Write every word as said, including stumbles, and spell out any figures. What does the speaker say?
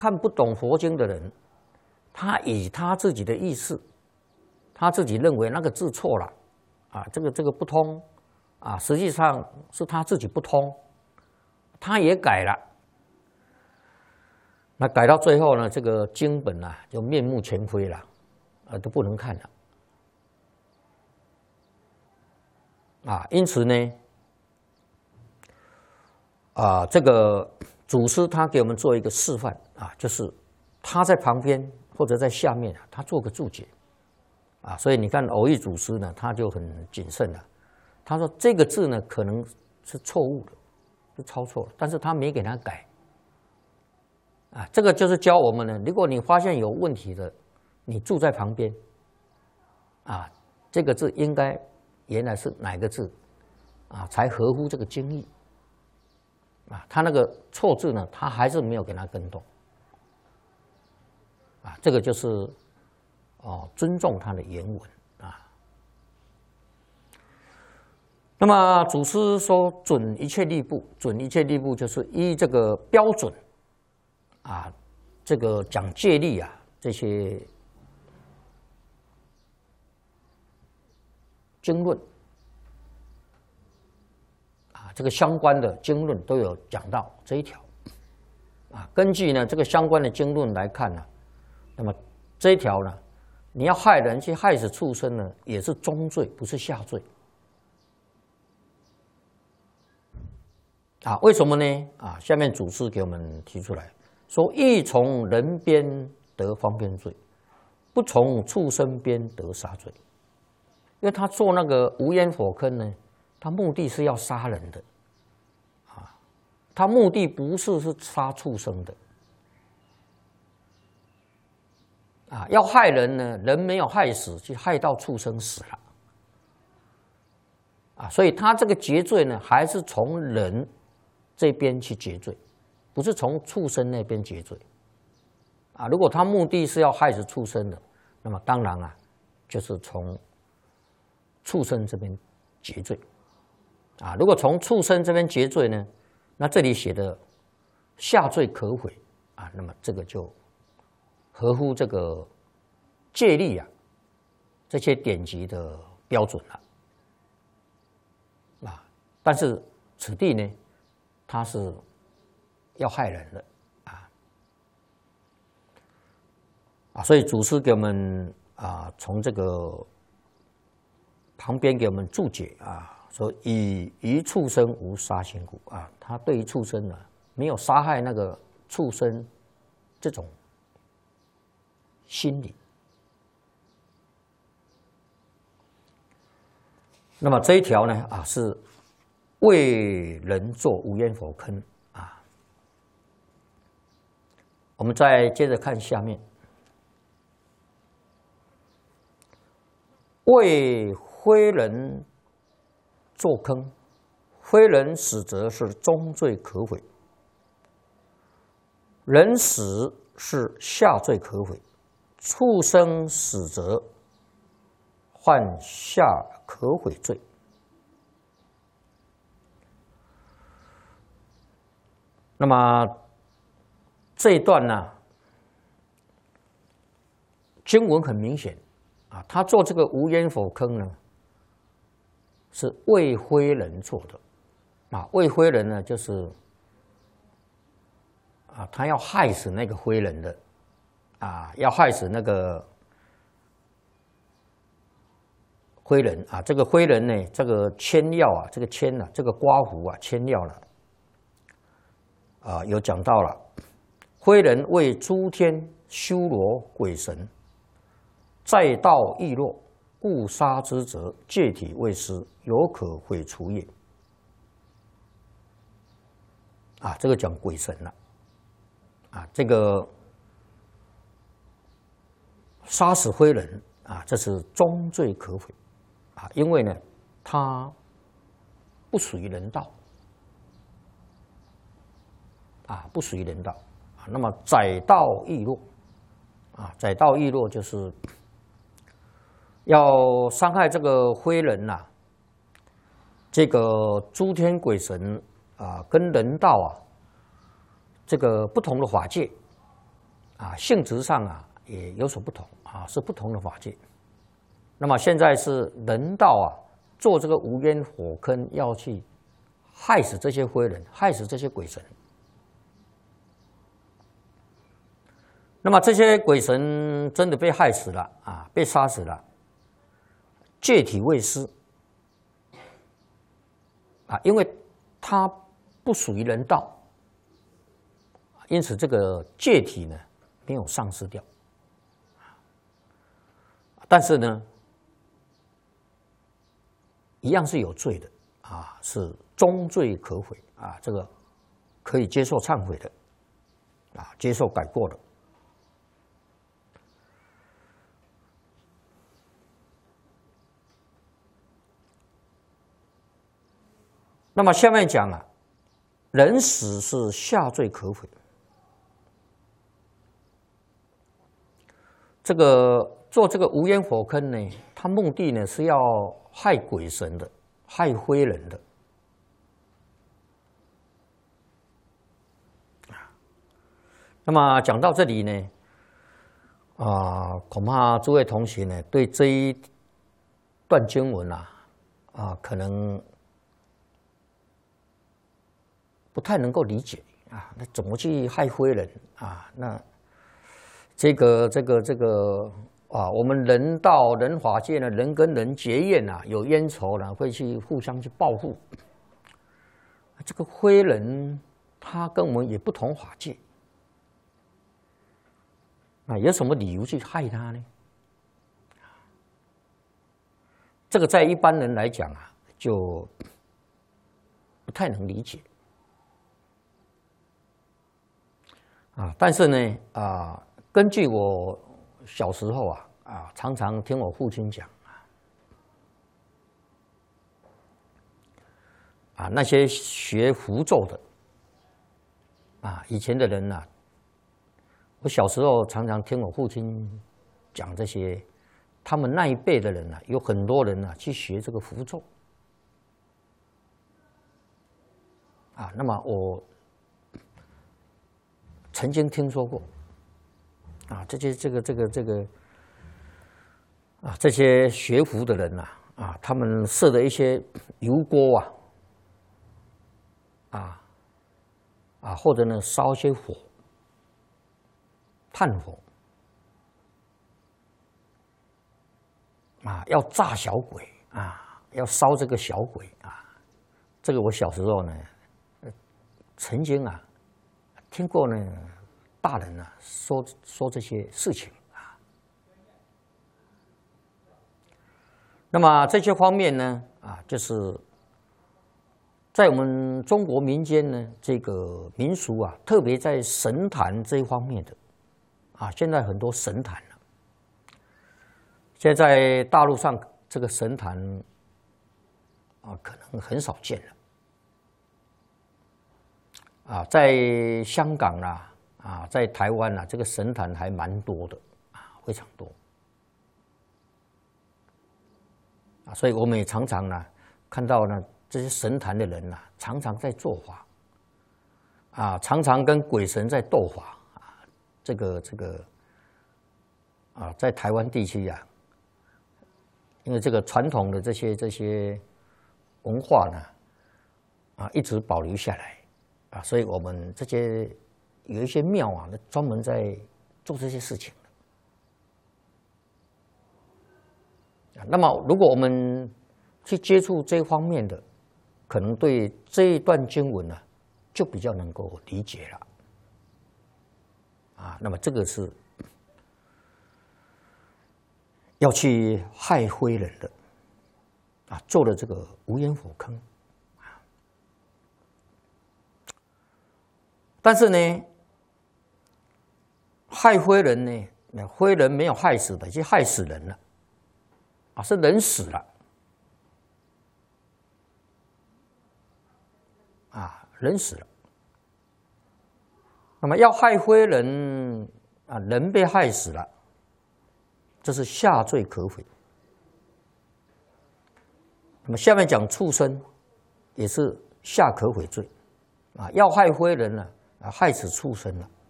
看不懂佛经的人，他以他自己的意思，他自己认为那个字错了，啊，这个这个不通，啊，实际上是他自己不通，他也改了。那改到最后呢，这个经本啊就面目全非了，啊，都不能看了。啊，因此呢，啊，这个祖师他给我们做一个示范啊，就是他在旁边或者在下面啊，他做个注解啊，所以你看偶益祖师呢，他就很谨慎了。他说这个字呢可能是错误的，是抄错了，但是他没给他改啊。这个就是教我们呢，如果你发现有问题的，你住在旁边啊，这个字应该原来是哪个字啊，才合乎这个经义啊？他那个错字呢，他还是没有给他更动啊。这个就是哦，尊重他的原文啊。那么祖师说准一切力部，准一切力部就是依这个标准啊，这个讲戒律啊，这些经论啊，这个相关的经论都有讲到这一条啊。根据呢这个相关的经论来看呢，那么这一条呢，你要害人去害死畜生呢，也是中罪，不是下罪啊。为什么呢？啊，下面祖师给我们提出来说：欲从人边得方便罪，不从畜生边得杀罪。因为他做那个无烟火坑呢，他目的是要杀人的，啊，他目的不是是杀畜生的，啊，要害人呢，人没有害死，就害到畜生死了，啊，所以他这个结罪呢，还是从人这边去结罪，不是从畜生那边结罪，啊，如果他目的是要害死畜生的，那么当然啊，就是从畜生这边结罪，啊，如果从畜生这边结罪呢，那这里写的下罪可悔啊，那么这个就合乎这个戒律啊这些典籍的标准了，啊，但是此地呢，他是要害人的啊，啊，所以祖师给我们啊从这个旁边给我们注解啊，说以于畜生无杀心故啊，他对于畜生呢没有杀害那个畜生这种心理。那么这一条呢啊是为人做无烟火坑啊。我们再接着看下面，为非人做坑，非人死则是中罪可悔，人死是下罪可悔，畜生死则犯下可悔罪。那么这一段呢，经文很明显啊，他做这个无烟火坑呢，是为非人做的啊。为非人呢，就是啊，他要害死那个非人的啊，要害死那个非人啊。这个非人呢，这个签要啊，这个签啊，这个刮胡啊，签要了啊，有讲到了，非人为诸天修罗鬼神，在道易落，故杀之者，戒体未失，有可毁除也。啊，这个讲鬼神了。啊，这个杀死非人啊，这是中罪可悔啊，因为呢，他不属于人道啊，不属于人道啊。那么载道易落啊，载道易落就是要伤害这个非人呐、啊，这个诸天鬼神啊，跟人道啊，这个不同的法界啊，性质上啊也有所不同啊，是不同的法界。那么现在是人道啊，做这个无烟火坑，要去害死这些灰人，害死这些鬼神。那么这些鬼神真的被害死了啊，被杀死了，戒体未失啊，因为它不属于人道，因此这个戒体呢没有丧失掉。但是呢，一样是有罪的啊，是终罪可悔啊，这个可以接受忏悔的啊，接受改过的。那么下面讲啊，人死是下罪可悔。这个做这个无烟火坑呢，它目的呢是要害鬼神的，害灰人的。那么讲到这里呢，啊、呃，恐怕诸位同学呢对这一段经文啊，啊、呃，可能不太能够理解啊，那怎么去害灰人啊？那这个这个这个啊，我们人道人法界呢，人跟人结怨啊，有冤仇呢，会去互相去报复。这个灰人他跟我们也不同法界，那有什么理由去害他呢？这个在一般人来讲啊，就不太能理解。啊，但是呢，啊，根据我小时候啊，啊，常常听我父亲讲啊，啊，那些学符咒的，啊，以前的人呐、啊，我小时候常常听我父亲讲这些，他们那一辈的人呐、啊，有很多人呐、啊、去学这个符咒，啊，那么我曾经听说过，啊，这些这个这个这个，啊，这些学符的人呐、啊，啊，他们设的一些油锅啊，啊，啊，或者呢烧一些火，炭火，啊，要炸小鬼啊，要烧这个小鬼啊，这个我小时候呢，曾经啊。听过呢，大人啊说说这些事情啊。那么这些方面呢，啊，就是在我们中国民间呢，这个民俗啊，特别在神坛这一方面的，啊，现在很多神坛了。现在在大陆上这个神坛啊，可能很少见了。啊，在香港啦，啊，在台湾啦，这个神坛还蛮多的，啊，非常多。啊，所以我们也常常呢看到呢这些神坛的人呐、啊，常常在做法，啊，常常跟鬼神在斗法啊，这个这个啊，在台湾地区啊，因为这个传统的这些这些文化呢，啊，一直保留下来。啊，所以我们这些有一些庙啊，专门在做这些事情的。那么，如果我们去接触这方面的，可能对这一段经文呢、啊，就比较能够理解了。啊，那么这个是要去害灰人的，啊，做了这个无烟火坑。但是呢，害灰人呢，那灰人没有害死的，就害死人了，啊，是人死了，啊，人死了。那么要害灰人啊，人被害死了，这是下罪可悔。那么下面讲畜生，也是下可悔罪，啊，要害灰人了。啊，害死畜生了。